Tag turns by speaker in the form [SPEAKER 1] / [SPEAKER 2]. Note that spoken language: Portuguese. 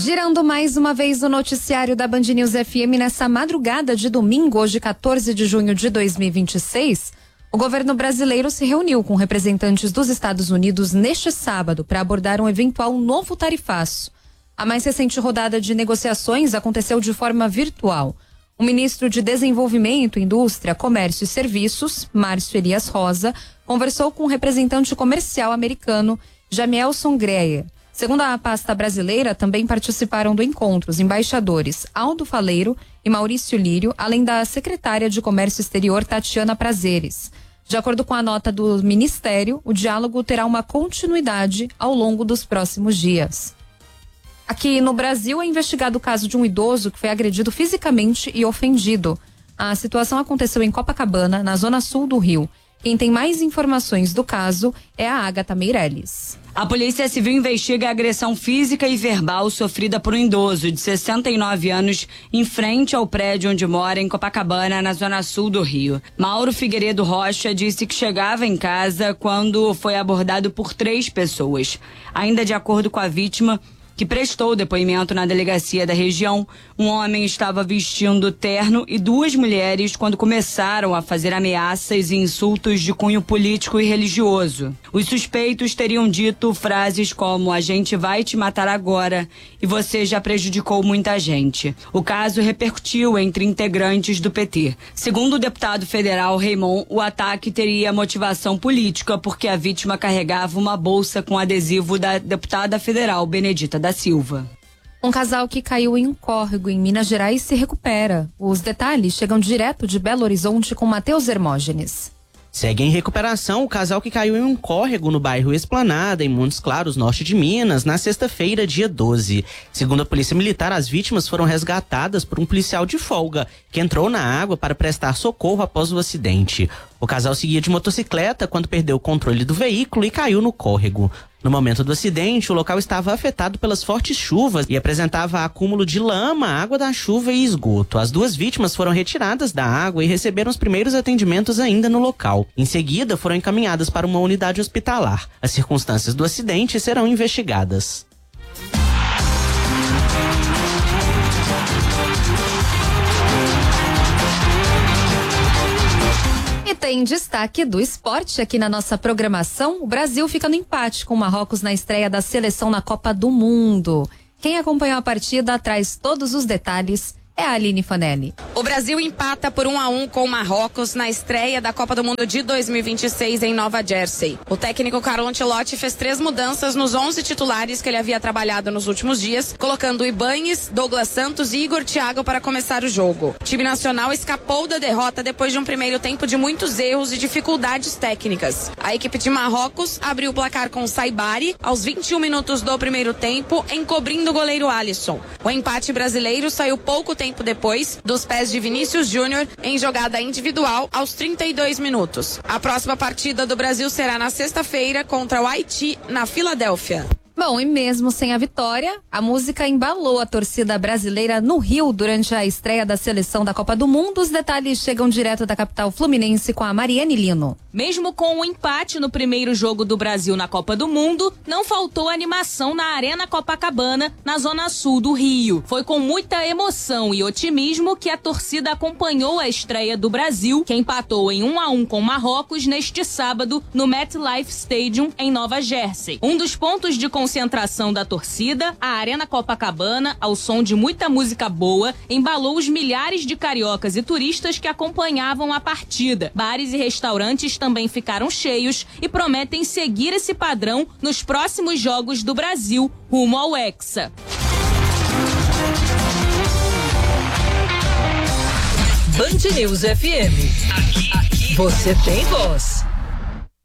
[SPEAKER 1] Girando mais uma vez o noticiário da Band News FM nessa madrugada de domingo, hoje 14 de junho de 2026, o governo brasileiro se reuniu com representantes dos Estados Unidos neste sábado para abordar um eventual novo tarifaço. A mais recente rodada de negociações aconteceu de forma virtual. O ministro de Desenvolvimento, Indústria, Comércio e Serviços, Márcio Elias Rosa, conversou com o representante comercial americano, Jamielson Greyer. Segundo a pasta brasileira, também participaram do encontro os embaixadores Aldo Faleiro e Maurício Lírio, além da secretária de Comércio Exterior, Tatiana Prazeres. De acordo com a nota do Ministério, o diálogo terá uma continuidade ao longo dos próximos dias. Aqui no Brasil é investigado o caso de um idoso que foi agredido fisicamente e ofendido. A situação aconteceu em Copacabana, na zona sul do Rio. Quem tem mais informações do caso é a Agatha Meirelles.
[SPEAKER 2] A Polícia Civil investiga a agressão física e verbal sofrida por um idoso de 69 anos em frente ao prédio onde mora, em Copacabana, na zona sul do Rio. Mauro Figueiredo Rocha disse que chegava em casa quando foi abordado por 3 pessoas. Ainda de acordo com a vítima, que prestou depoimento na delegacia da região, um homem estava vestindo terno e 2 mulheres quando começaram a fazer ameaças e insultos de cunho político e religioso. Os suspeitos teriam dito frases como: "A gente vai te matar agora" e "você já prejudicou muita gente". O caso repercutiu entre integrantes do PT. Segundo o deputado federal Raymond, o ataque teria motivação política porque a vítima carregava uma bolsa com adesivo da deputada federal Benedita da Silva.
[SPEAKER 1] Um casal que caiu em um córrego em Minas Gerais se recupera. Os detalhes chegam direto de Belo Horizonte com Matheus Hermógenes.
[SPEAKER 3] Segue em recuperação o casal que caiu em um córrego no bairro Esplanada, em Montes Claros, norte de Minas, na sexta-feira, dia 12. Segundo a Polícia Militar, as vítimas foram resgatadas por um policial de folga, que entrou na água para prestar socorro após o acidente. O casal seguia de motocicleta quando perdeu o controle do veículo e caiu no córrego. No momento do acidente, o local estava afetado pelas fortes chuvas e apresentava acúmulo de lama, água da chuva e esgoto. As 2 vítimas foram retiradas da água e receberam os primeiros atendimentos ainda no local. Em seguida, foram encaminhadas para uma unidade hospitalar. As circunstâncias do acidente serão investigadas.
[SPEAKER 1] E tem destaque do esporte aqui na nossa programação. O Brasil fica no empate com o Marrocos na estreia da seleção na Copa do Mundo. Quem acompanhou a partida traz todos os detalhes. É a Aline Fanelli.
[SPEAKER 4] O Brasil empata por 1-1 com o Marrocos na estreia da Copa do Mundo de 2026 em Nova Jersey. O técnico Carlo Ancelotti fez 3 mudanças nos 11 titulares que ele havia trabalhado nos últimos dias, colocando Ibáñez, Douglas Santos e Igor Thiago para começar o jogo. O time nacional escapou da derrota depois de um primeiro tempo de muitos erros e dificuldades técnicas. A equipe de Marrocos abriu o placar com Saibari aos 21 minutos do primeiro tempo, encobrindo o goleiro Alisson. O empate brasileiro saiu pouco tempo depois dos pés de Vinícius Júnior em jogada individual aos 32 minutos. A próxima partida do Brasil será na sexta-feira contra o Haiti, na Filadélfia.
[SPEAKER 1] Bom, e mesmo sem a vitória, a música embalou a torcida brasileira no Rio durante a estreia da seleção da Copa do Mundo. Os detalhes chegam direto da capital fluminense com a Mariane Lino.
[SPEAKER 5] Mesmo com o empate no primeiro jogo do Brasil na Copa do Mundo, não faltou animação na Arena Copacabana, na zona sul do Rio. Foi com muita emoção e otimismo que a torcida acompanhou a estreia do Brasil, que empatou em 1-1 com Marrocos neste sábado no MetLife Stadium, em Nova Jersey. Um dos pontos de concentração da torcida, a Arena Copacabana, ao som de muita música boa, embalou os milhares de cariocas e turistas que acompanhavam a partida. Bares e restaurantes também ficaram cheios e prometem seguir esse padrão nos próximos jogos do Brasil rumo ao Hexa.
[SPEAKER 6] Band News FM. Aqui você tem voz.